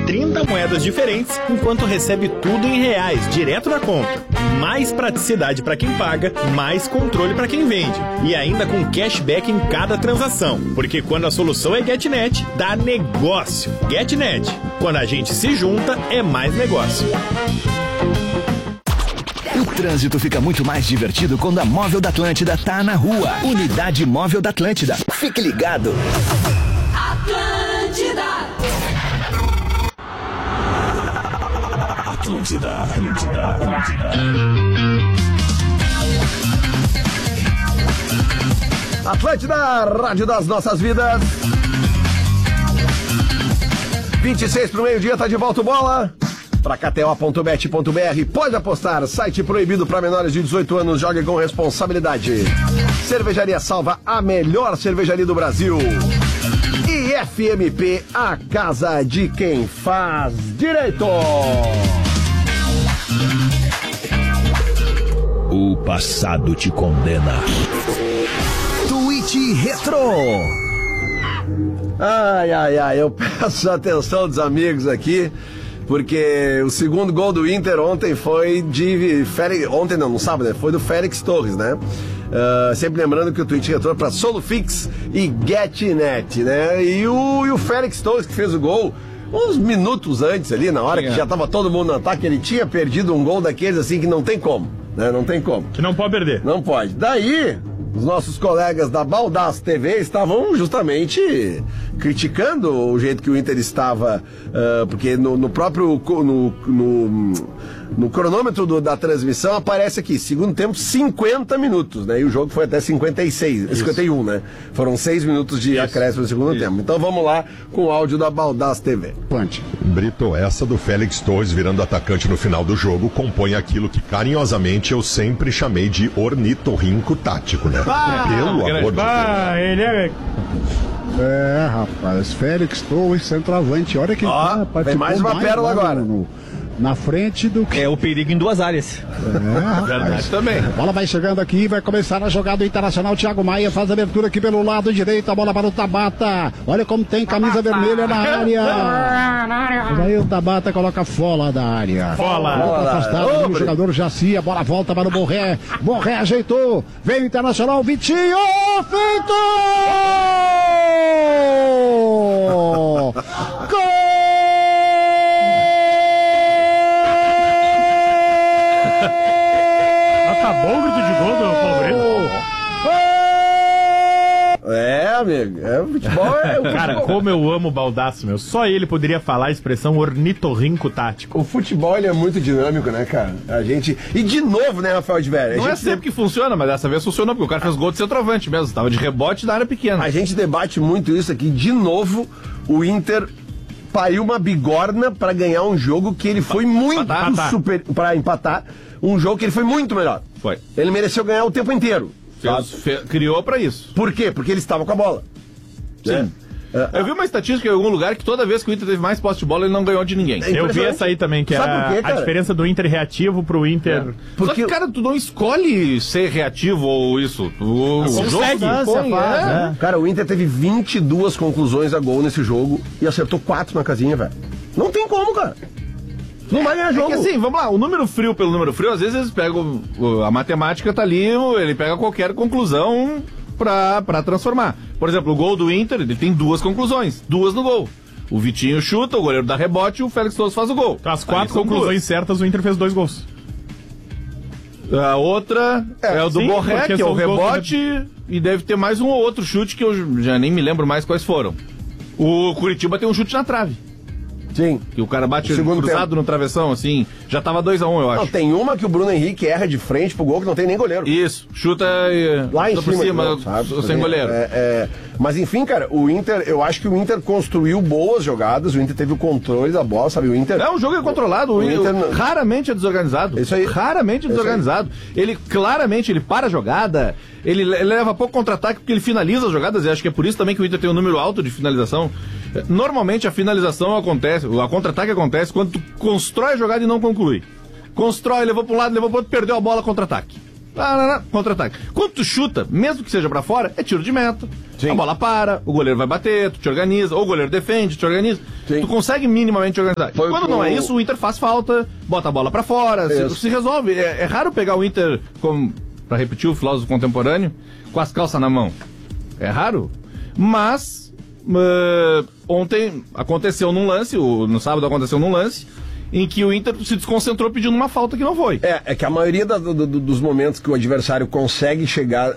30 moedas diferentes, enquanto recebe tudo em reais, direto na conta. Mais praticidade para quem paga, mais controle para quem vende. E ainda com cashback em cada transação. Porque quando a solução é GetNet, dá negócio. GetNet. Quando a gente se junta, é mais negócio. O trânsito fica muito mais divertido quando a Móvel da Atlântida tá na rua. Unidade Móvel da Atlântida. Fique ligado. Atlântida. Atlântida, rádio das nossas vidas. 26 pro meio-dia, tá de volta o bola. Pra KTO.bet.br, pode apostar, site proibido para menores de 18 anos, jogue com responsabilidade. Cervejaria Salva, a melhor cervejaria do Brasil. E FMP, a casa de quem faz direito. O passado te condena. Tweet Retro. Ai, eu peço a atenção dos amigos aqui, porque o segundo gol do Inter ontem foi de Félix, ontem não, no sábado, né? Foi do Félix Torres, né? Sempre lembrando que o tweet retornou para Solufix e GetNet, né? E o Félix Torres que fez o gol uns minutos antes ali, na hora que já tava todo mundo no ataque, ele tinha perdido um gol daqueles assim que não tem como, né? Não tem como. Que não pode perder. Não pode. Daí, os nossos colegas da Baldaço TV estavam justamente criticando o jeito que o Inter estava, porque no próprio no cronômetro da transmissão aparece aqui, segundo tempo, 50 minutos, né? E o jogo foi até 51, né? Foram 6 minutos de acréscimo no segundo tempo. Então vamos lá com o áudio da Baldaço TV. Brito, essa do Félix Torres virando atacante no final do jogo compõe aquilo que carinhosamente eu sempre chamei de ornitorrinco tático, né? Pelo amor de Deus. Ele é... rapaz, Félix Torres, centroavante, olha que tem mais uma pérola agora. Na frente do que... É o perigo em duas áreas. Verdade também. A bola vai chegando aqui, vai começar a jogada Internacional. Thiago Maia faz a abertura aqui pelo lado direito, a bola para o Tabata. Olha como tem camisa vermelha na área. Mas aí o Tabata coloca fora da área. Bola afastada do jogador Jaci, a bola volta para o Borré. Borré ajeitou, veio o Internacional, Vitinho, feito! Gol! Acabou o grito de gol do Palmeiras. Amigo, o futebol Cara, como eu amo o Baldaço, meu. Só ele poderia falar a expressão ornitorrinco tático. O futebol, ele é muito dinâmico, né, cara? A gente... E de novo, né, Rafael de Velho? Não é sempre que funciona, mas dessa vez funcionou, porque o cara fez gol de centroavante mesmo. Tava de rebote da área pequena. A gente debate muito isso aqui. De novo, o Inter pariu uma bigorna pra ganhar um jogo que ele foi muito super... Pra empatar. Um jogo que ele foi muito melhor. Foi. Ele mereceu ganhar o tempo inteiro. Criou pra isso. Por quê? Porque ele estava com a bola. Sim. Eu vi uma estatística em algum lugar que toda vez que o Inter teve mais posse de bola, ele não ganhou de ninguém. Eu vi essa aí também, que era a diferença do Inter reativo pro Inter... Porque... Só que, cara, tu não escolhe ser reativo ou isso. O jogo Cara, o Inter teve 22 conclusões a gol nesse jogo e acertou 4 na casinha, velho. Não tem como, cara. Não vai ganhar jogo. É que assim, vamos lá, o número frio pelo número frio, às vezes eles pegam, a matemática tá ali, ele pega qualquer conclusão pra transformar. Por exemplo, o gol do Inter, ele tem 2 conclusões, 2 no gol. O Vitinho chuta, o goleiro dá rebote e o Félix Torres faz o gol. As 4 conclusões certas, o Inter fez 2 gols. A outra é o do Borré, que é o rebote, e deve ter mais um ou outro chute que eu já nem me lembro mais quais foram. O Curitiba tem um chute na trave. Sim. Que o cara bate cruzado no travessão, assim. Já tava 2-1, eu acho. Não, tem uma que o Bruno Henrique erra de frente pro gol que não tem nem goleiro. Isso. Chuta lá em cima, sem goleiro. Mas enfim, cara, o Inter, eu acho que o Inter construiu boas jogadas, o Inter teve o contreve da bola, sabe? O Inter... O jogo é controlado, o Inter raramente é desorganizado. Isso aí. Raramente é desorganizado. Ele claramente, ele para a jogada, ele leva pouco contra-ataque porque ele finaliza as jogadas, e acho que é por isso também que o Inter tem um número alto de finalização. Normalmente a finalização acontece, a contra-ataque acontece quando tu constrói a jogada e não conclui. Constrói, levou para um lado, levou para o outro, perdeu a bola, contra-ataque. contra-ataque. Quando tu chuta, mesmo que seja pra fora, é tiro de meta. Sim. A bola para, o goleiro vai bater, tu te organiza, ou o goleiro defende, te organiza. Sim. Tu consegue minimamente organizar. Quando não é isso, o Inter faz falta, bota a bola pra fora, se resolve. É raro pegar o Inter, como, pra repetir o filósofo contemporâneo, com as calças na mão. É raro. Mas, ontem aconteceu num lance, no sábado aconteceu num lance, em que o Inter se desconcentrou pedindo uma falta que não foi. É que a maioria dos momentos que o adversário consegue chegar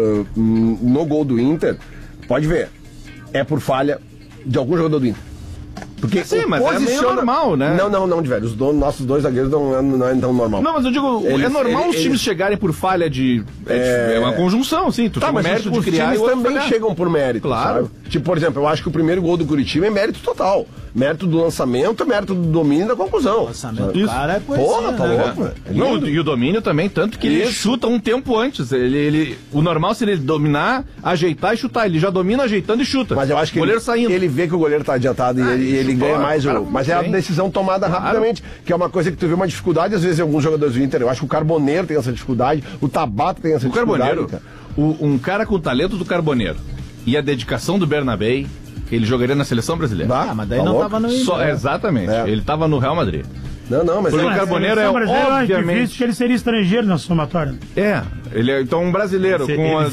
no gol do Inter, pode ver, é por falha de algum jogador do Inter. Porque sim, mas é meio normal, né? Não, de velho. Nossos dois zagueiros não é tão normal. Não, mas eu digo, é normal os times chegarem por falha de... É uma conjunção, sim. Tu tem mas mérito de os criar times também chegam por mérito, claro. Sabe? Tipo, por exemplo, eu acho que o primeiro gol do Curitiba é mérito total. Mérito do lançamento, mérito do domínio e da conclusão. O lançamento do cara é poesia. Porra, tá louco. Não, e o domínio também, tanto que ele chuta um tempo antes. O normal seria ele dominar, ajeitar e chutar. Ele já domina ajeitando e chuta. Mas eu acho que ele vê que o goleiro tá adiantado e ele ganha mais o... Mas é a decisão tomada rapidamente, que é uma coisa que tu vê uma dificuldade, às vezes, em alguns jogadores do Inter. Eu acho que o Carboneiro tem essa dificuldade, o Tabata tem essa dificuldade. Cara. Um cara com o talento do Carboneiro e a dedicação do Bernabé, ele jogaria na seleção brasileira. Mas daí não tava no Inter. Exatamente, ele tava no Real Madrid. Mas porque o Carboneiro é obviamente... difícil que ele seria estrangeiro na somatória. Ele é então um brasileiro com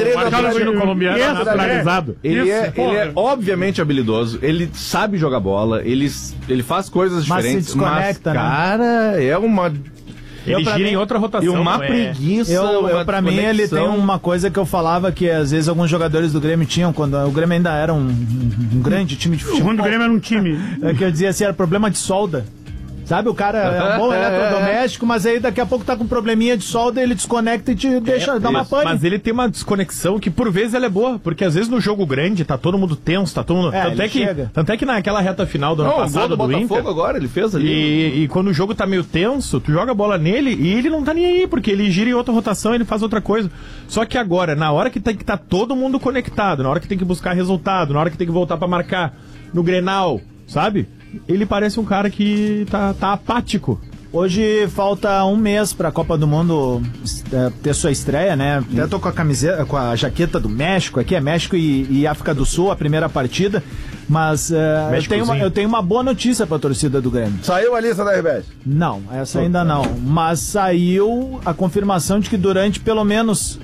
colombiano naturalizado. Ele é obviamente habilidoso, ele sabe jogar bola, ele faz coisas diferentes, se desconecta, mas cara, é uma... Ele gira em outra rotação. E uma preguiça. Pra mim, ele tem uma coisa que eu falava que às vezes alguns jogadores do Grêmio tinham, quando o Grêmio ainda era um grande time de futebol. Quando o Grêmio era um time. É que eu dizia assim, era problema de solda. Sabe, o cara é um bom eletrodoméstico, mas aí daqui a pouco tá com um probleminha de solda, ele desconecta e te deixa dar uma pane. Mas ele tem uma desconexão que por vezes ela é boa, porque às vezes no jogo grande tá todo mundo tenso, tá todo mundo... Tanto é que naquela reta final do ano passado do Inter... agora, ele fez ali. E quando o jogo tá meio tenso, tu joga a bola nele e ele não tá nem aí, porque ele gira em outra rotação, ele faz outra coisa. Só que agora, na hora que tem que tá todo mundo conectado, na hora que tem que buscar resultado, na hora que tem que voltar pra marcar no Grenal, sabe? Ele parece um cara que tá apático. Hoje falta um mês pra Copa do Mundo ter sua estreia, né? Até tô com a camiseta, com a jaqueta do México, aqui é México e África do Sul, a primeira partida. Mas eu tenho uma boa notícia pra torcida do Grêmio. Saiu a lista da RBS? Não, essa ainda não. Mas saiu a confirmação de que durante pelo menos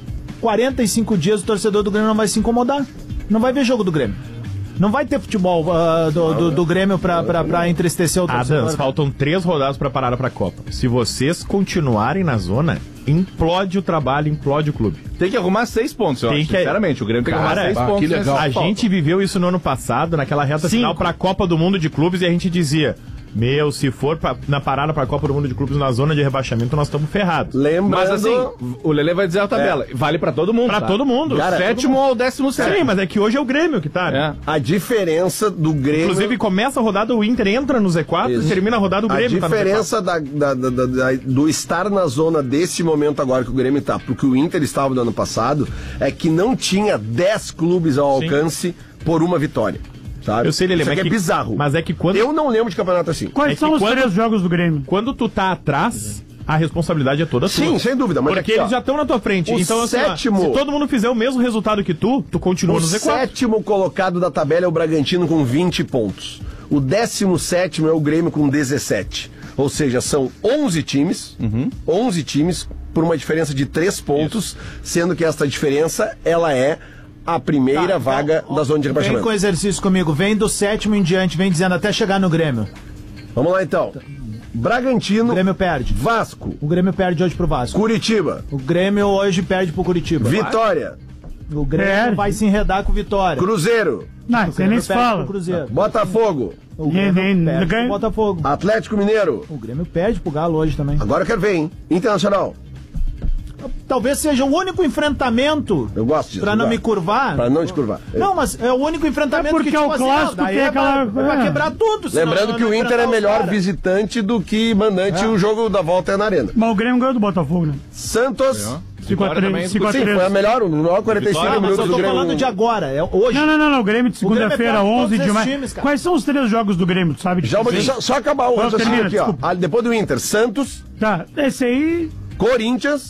45 dias o torcedor do Grêmio não vai se incomodar. Não vai ver jogo do Grêmio. Não vai ter futebol do Grêmio pra entristecer o torcedor. Adams, faltam 3 rodadas pra parar pra Copa. Se vocês continuarem na zona, implode o trabalho, implode o clube. Tem que arrumar 6 pontos, eu acho. Sinceramente, o Grêmio tem que arrumar 6 pontos. Que legal. A gente viveu isso no ano passado, naquela reta final pra Copa do Mundo de Clubes, e a gente dizia... se for na parada pra Copa do Mundo de Clubes na zona de rebaixamento, nós estamos ferrados. Mas assim, o Lelê vai dizer a tabela. Vale pra todo mundo. Pra todo mundo. Cara, 7º ao 17º. Sim, mas é que hoje é o Grêmio que tá. É. A diferença do Grêmio... Inclusive, começa a rodada, o Inter entra no Z4 e termina a rodada, o Grêmio tá no Z4. A diferença do estar na zona desse momento agora que o Grêmio tá, porque o Inter estava no ano passado, é que não tinha 10 clubes ao alcance por uma vitória. Sabe? Eu sei, Lelê, isso aqui é bizarro. Mas é que quando... Eu não lembro de campeonato assim. Quais são os 3 jogos do Grêmio? Quando tu tá atrás, a responsabilidade é toda tua. Sim, sem dúvida. Mas porque eles já estão na tua frente. Então, assim, se todo mundo fizer o mesmo resultado que tu continua no Z4. O 7º colocado da tabela é o Bragantino com 20 pontos. O 17º é o Grêmio com 17. Ou seja, são 11 times. 11 times por uma diferença de 3 pontos. Sendo que essa diferença, ela é... a primeira vaga da zona de rebaixamento. Vem com exercício comigo, vem do 7º em diante, vem dizendo até chegar no Grêmio. Vamos lá então. Bragantino. O Grêmio perde. Vasco. O Grêmio perde hoje pro Vasco. Curitiba. O Grêmio hoje perde pro Curitiba. Vitória. O Grêmio vai se enredar com o Vitória. Cruzeiro. Não, você nem se fala. Botafogo. O Grêmio perde pro Botafogo. Atlético Mineiro. O Grêmio perde pro Galo hoje também. Agora eu quero ver, hein? Internacional. Talvez seja o único enfrentamento. Eu gosto disso. Pra não me curvar. Pra não te curvar. Não, mas é o único enfrentamento porque que o clássico tem aquela... Vai quebrar tudo. Lembrando que o Inter é melhor visitante do que mandante. O jogo da volta é na Arena. Mas o Grêmio ganhou do Botafogo, né? Santos. 5-3. Sim, foi a melhor. O melhor 45 minutos do Grêmio. Eu tô falando de agora. É hoje. Não. O Grêmio de segunda-feira, 11 de maio. Quais são os 3 jogos do Grêmio, tu sabe? Só acabar o raciocínio aqui, ó. Depois do Inter, Santos. Tá, esse aí... Corinthians.